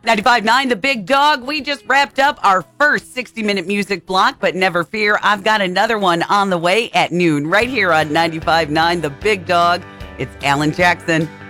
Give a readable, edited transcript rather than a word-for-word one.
95.9 The Big Dog. We just wrapped up our first 60-minute music block, but never fear, I've got another one on the way at noon right here on 95.9 The Big Dog. It's Alan Jackson.